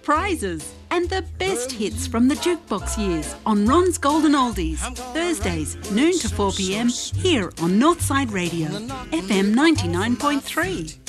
prizes and the best hits from the jukebox years on Ron's Golden Oldies. Thursdays, noon to 4 p.m, here on Northside Radio, FM 99.3.